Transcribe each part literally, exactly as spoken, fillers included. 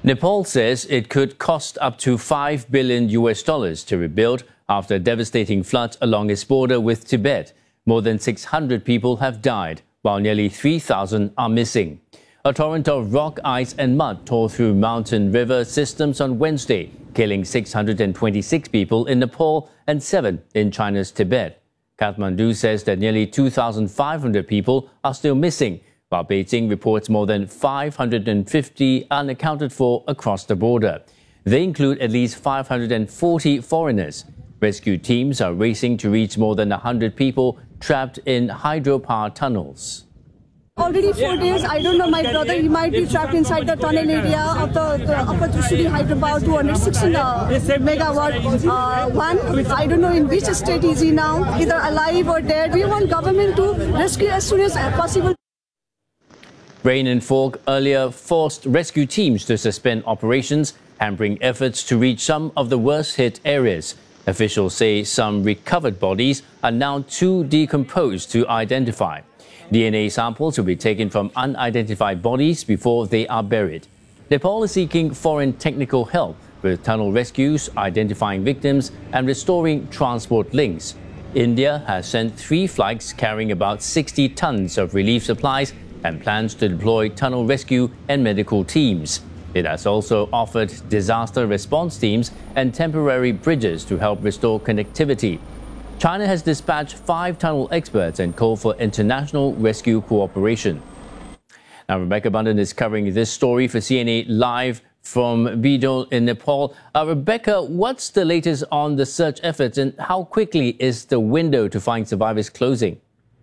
Nepal says it could cost up to five billion U S dollars to rebuild after devastating floods along its border with Tibet. More than six hundred people have died, while nearly three thousand are missing. A torrent of rock, ice and mud tore through mountain river systems on Wednesday, killing six hundred twenty-six people in Nepal and seven in China's Tibet. Kathmandu says that nearly two thousand five hundred people are still missing, while Beijing reports more than five hundred fifty unaccounted for across the border. They include at least five hundred forty foreigners. Rescue teams are racing to reach more than one hundred people trapped in hydropower tunnels. Already four days, I don't know, my brother, he might be trapped inside the tunnel area of the, the Upper Trishuli hydropower two hundred sixteen uh, megawatt uh, one. I don't know in which state is he now, either alive or dead. We want government to rescue as soon as possible. Rain and fog earlier forced rescue teams to suspend operations, hampering efforts to reach some of the worst-hit areas. Officials say some recovered bodies are now too decomposed to identify. D N A samples will be taken from unidentified bodies before they are buried. Nepal is seeking foreign technical help with tunnel rescues, identifying victims and restoring transport links. India has sent three flights carrying about sixty tons of relief supplies and plans to deploy tunnel rescue and medical teams. It has also offered disaster response teams and temporary bridges to help restore connectivity. China has dispatched five tunnel experts and called for international rescue cooperation. Now, Rebecca Bundan is covering this story for C N A Live from Bidol in Nepal. Uh, Rebecca, what's the latest on the search efforts and how quickly is the window to find survivors closing?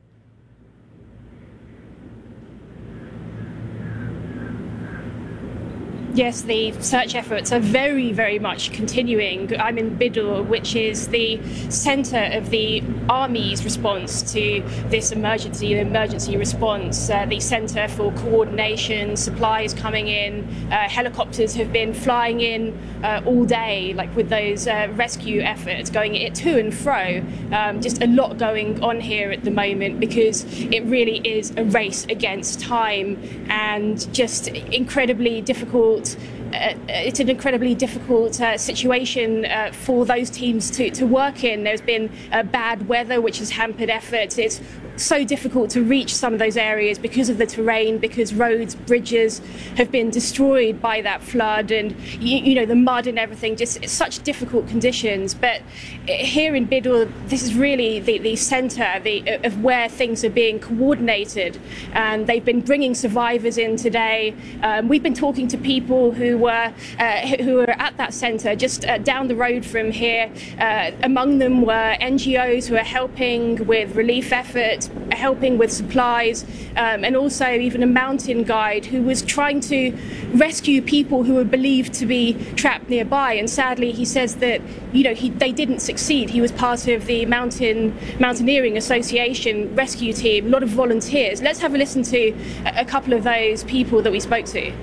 Yes, the search efforts are very, very much continuing. I'm in Bidol, which is the centre of the Army's response to this emergency, emergency response, uh, the centre for coordination, supplies coming in, uh, helicopters have been flying in uh, all day, like with those uh, rescue efforts going it to and fro. Um, just a lot going on here at the moment because it really is a race against time and just incredibly difficult. Uh, it's an incredibly difficult uh, situation uh, for those teams to, to work in. There's been uh, bad weather which has hampered efforts. It's so difficult to reach some of those areas because of the terrain, because roads, bridges have been destroyed by that flood and, you, you know, the mud and everything, just it's such difficult conditions. But here in Bidol, this is really the, the centre the, of where things are being coordinated. And they've been bringing survivors in today. Um, we've been talking to people who were, uh, who were at that centre just uh, down the road from here. Uh, among them were N G Os who are helping with relief efforts, helping with supplies, um, and also even a mountain guide who was trying to rescue people who were believed to be trapped nearby. And sadly, he says that, you know, he, they didn't succeed. He was part of the Mountain Mountaineering Association rescue team, a lot of volunteers. Let's have a listen to a, a couple of those people that we spoke to.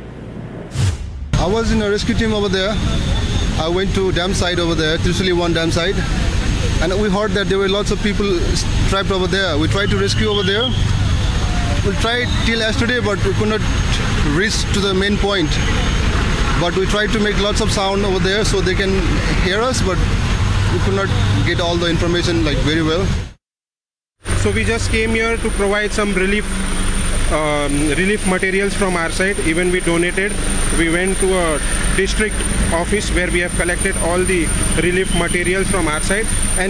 I was in a rescue team over there. I went to dam site over there, Trishuli one dam site. And we heard that there were lots of people trapped over there. We tried to rescue over there. We tried till yesterday, but we could not reach to the main point. But we tried to make lots of sound over there so they can hear us, but we could not get all the information like very well. So we just came here to provide some relief um, relief materials from our side. Even we donated. We went to a district office where we have collected all the relief materials from our side. And